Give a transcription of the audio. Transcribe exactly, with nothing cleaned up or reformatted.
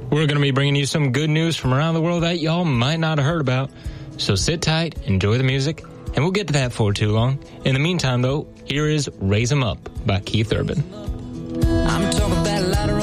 we're going to be bringing you some good news from around the world that y'all might not have heard about. So sit tight, enjoy the music, and we'll get to that before too long. In the meantime, though, here is Raise 'Em Up by Keith Urban. I'm talking about a lot of